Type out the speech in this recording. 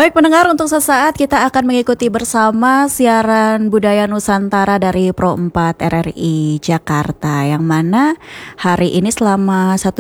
Baik pendengar, untuk sesaat kita akan mengikuti bersama siaran budaya Nusantara dari Pro 4 RRI Jakarta, yang mana hari ini selama 1